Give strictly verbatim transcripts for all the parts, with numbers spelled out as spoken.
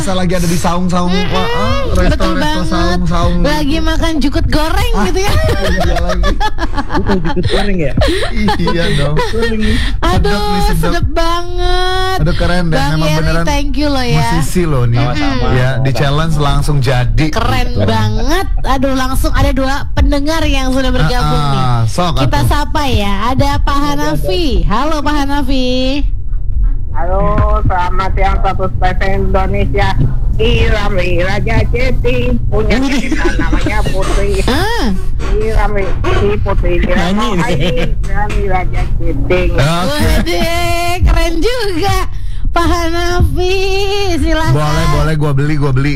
Saya lagi ada di saung-saung, Mm-mm, wah, ah, betul resto-resto banget. saung-saung. Lagi makan jukut goreng Ah, gitu ya. Iya lagi. Bukan jukut goreng ya? Iya dong. Aduh, nih, sedap. sedap banget. Aduh keren deh, Bang memang Yeri, beneran thank you loh ya. musisi loh nih. Sama-sama. Ya, di challenge langsung jadi. Keren Gitu. banget. Aduh, langsung ada dua pendengar yang sudah bergabung Ah, nih. ah, sok Kita atuh. sapa ya. Ada Pak Hanafi. Halo Pak Hanafi. Halo, selamat siang satu stasiun Indonesia. Irami Raja Jeti punya cerita namanya Putri. Ah, Irami si Putri Nyanyi Irami nih. Irami Raja Jeti. Oke. waduh, keren juga Pak Hanafi. Silakan. Boleh, boleh, gua beli, gua beli.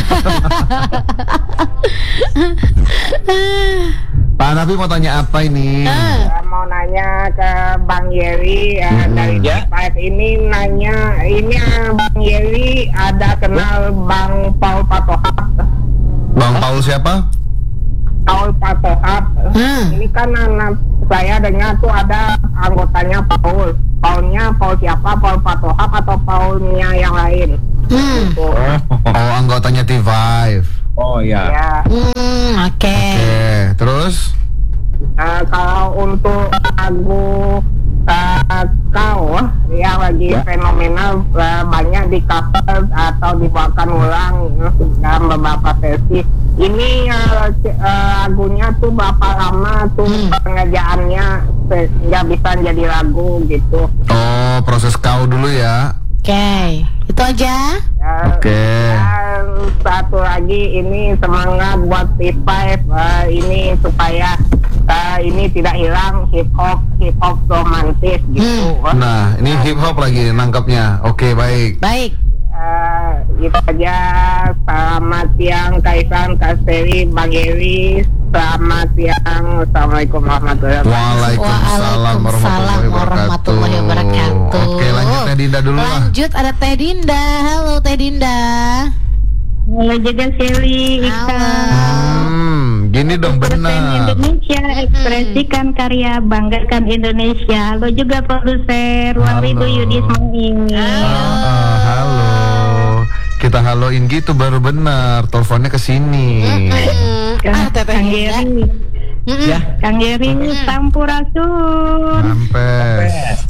Pak Hanafi mau tanya apa ini? Ah, Saya mau nanya ke Bang Yeri eh, Hmm. dari Ya. Five ini nanya ini eh, Bang Yeri ada kenal Bang Paul Patohap. Bang Paul siapa? Paul Patohap. Hmm. Ini kan anak saya dengar tuh ada anggotanya Paul. Paulnya Paul siapa? Paul Patohap atau Paulnya yang lain? Hmm. Tuh. Oh, anggotanya T lima. Oh ya. Ya. Hmm, oke. Oke, terus? Eh, kalau untuk lagu eh, kau yang lagi Ya. fenomenal eh, banyak di cover atau dibawakan ulang eh, dalam beberapa versi. Ini eh, c- eh, lagunya tuh berapa lama tuh Hmm. pengerjaannya sehingga bisa jadi lagu gitu. Oh, proses kau dulu ya. Oke, itu aja. Ya, Oke. dan satu lagi ini semangat buat P lima eh, ini supaya eh, ini tidak hilang hip hop hip hop romantis gitu. Nah, ini hip hop lagi nangkapnya. Oke, baik. Baik. Eh, itu aja. Selamat siang Kaisan, Kasteri, Bang Yeri. Selamat siang. Assalamualaikum warahmatullahi wabarakatuh. Waalaikumsalam Waalaikumsalam warahmatullahi wabarakatuh. Oke, lanjut Teh Dinda dulu lah. Lanjut ada Teh Dinda. Halo Teh Dinda. Halo juga Shelly, Ika. Hmm, gini dong Produsen benar. Indonesia, ekspresikan karya, banggakan Indonesia. Halo juga produser Ruang Halo. Ridho Yudi Ismail. Ah, ah, halo. Kita haloin gitu baru benar. Teleponnya ke sini. Mm-mm. Ah, Teh Kang Dinda. Yeri, Mm-mm. Ya. Kang Yeri, Sampurasun. Sampes.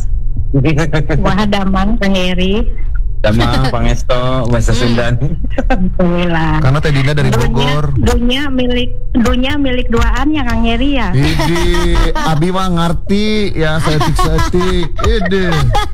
Wah damang Kang Yeri. Sama Pangesto bahasa Sunda. Alhamdulillah. Karena Teh Dinda dari Dunia, Bogor. dunia milik dunia milik duaan ya Kang Yeri ya. Idi, Abi mah ngerti ya setik-setik. Ide.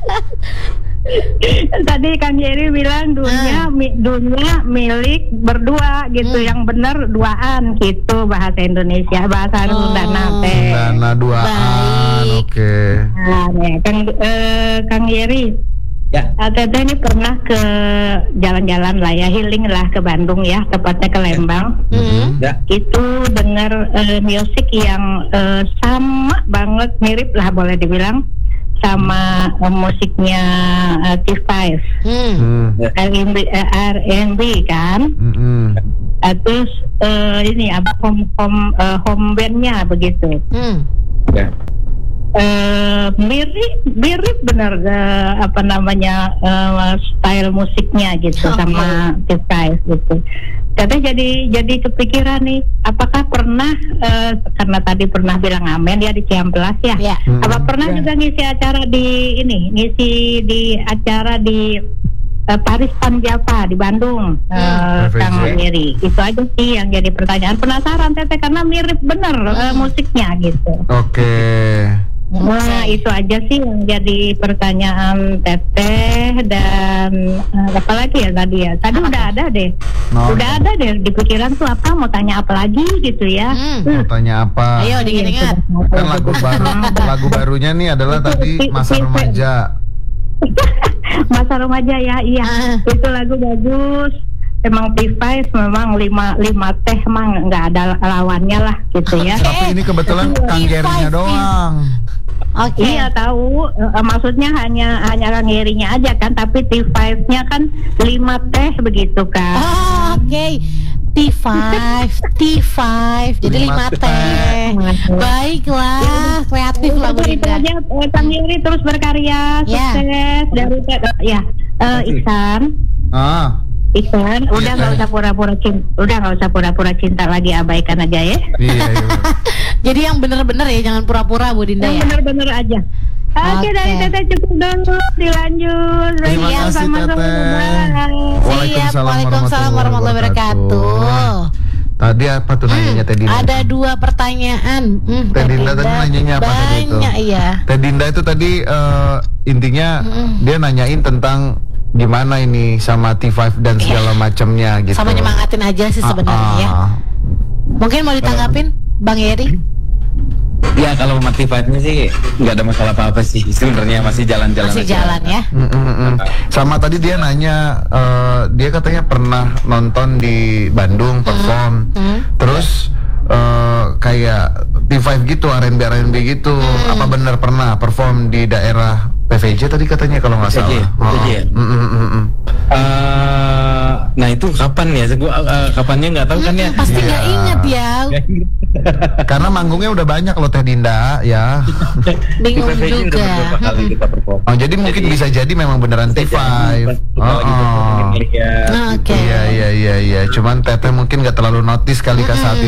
Tadi Kang Yeri bilang dunia mi, dunia milik berdua gitu, Hmm. yang benar duaan gitu bahasa Indonesia, bahasa Oh. Sunda teh. Dana duaan. Baik. Oke. Nah, nih, Kang eh, Kang Yeri, Ya. eh, Teteh ini pernah ke jalan-jalan lah ya, healing lah ke Bandung ya, tepatnya ke Lembang. Mm-mm. Ya. Itu dengar eh, musik yang eh, sama banget, mirip lah boleh dibilang sama eh, musiknya eh, T lima. Hmm. Hmm. R and B, eh, R and B kan. Mm-mm. Uh, terus eh, ini apa home home eh, home bandnya begitu. Hmm. Ya. Eh, mirip mirip benar eh, apa namanya eh, style musiknya gitu Oke. sama T lima gitu. Katanya jadi jadi kepikiran nih, apakah pernah eh, karena tadi pernah bilang amen ya di Ciamplas ya. Ya. Hmm. Apa pernah Ya. juga ngisi acara di ini, ngisi di acara di eh, Paris Panjapa di Bandung, eh, P V J. Kang Yeri. Itu aja sih yang jadi pertanyaan. Penasaran Teteh karena mirip bener eh, musiknya gitu. Oke. Nah itu aja sih yang jadi pertanyaan Teteh. Dan eh, apa lagi ya tadi ya? Tadi udah ada deh, No. udah ada deh di pikiran tuh apa mau tanya apa lagi gitu ya. Hmm. Mau tanya apa? Ayo diingat. Kan lagu baru, lagu barunya nih adalah tadi Masa Remaja. Masa remaja ya, iya. Ah. Itu lagu bagus. Emang P lima memang lima lima teh emang nggak ada lawannya lah gitu ya. Tapi ini kebetulan Kang Gerinya doang. Oke. Iya tahu, Eh, maksudnya hanya hanya Kang Yerinya aja kan, tapi T lima-nya kan lima teh begitu kan. Oh, oke. T lima, T lima, jadi Lima lima teh. teh. Baiklah, kreatif lah Bu Itu Dinda. aja, eh, Kang Yeri terus berkarya, Ya. sukses dari ya. Eh, Iksan, Ah, Ikan, udah nggak usah pura-pura cinta, udah nggak usah pura-pura cinta lagi, abaikan aja ya. Iya, iya. Jadi yang bener-bener ya, jangan pura-pura Bu Dinda Yang ya. bener-bener aja. Oke, Oke. dari Teteh cukup dulu, dilanjut. Terima Iya, kasih, sama-sama. Teteh. Bye. Waalaikumsalam Waalaikumsalam warahmatullahi wabarakatuh. Tadi apa tuh nanyanya Teh Dinda? Ada dua pertanyaan. Hmm, Teh Dinda tadi nanyanya apa tadi itu? Banyak iya. Teh Dinda itu tadi eh, intinya dia nanyain tentang gimana ini sama T lima dan segala macamnya gitu. Sama nyemangatin aja sih sebenarnya ya. Ah, ah. Mungkin mau ditanggapin Bang Yeri? Ya kalau motivasinya sih nggak ada masalah apa-apa sih. Sebenarnya masih jalan-jalan Masih aja. jalan ya. Mm, mm, mm. Sama tadi dia nanya, eh, dia katanya pernah nonton di Bandung perform, Hmm. terus eh, kayak T lima gitu, R and B R and B gitu. Apa benar pernah perform di daerah P V J tadi katanya kalau nggak P V J, salah. P V J ya? Oh, mm, mm, mm, mm. Eh, nah itu kapan ya? Gua eh, kapannya nggak tahu kan ya. Pasti Iya. nggak inget ya. Karena manggungnya udah banyak loh Teh Dinda ya. Bingung Di P V J udah juga. beberapa kali kita perform. Oh, jadi mungkin bisa jadi memang beneran T lima. Kita lagi perform Oh, di Indonesia. Oke. Iya iya iya iya. Cuman Teteh mungkin nggak terlalu notice kali ke saat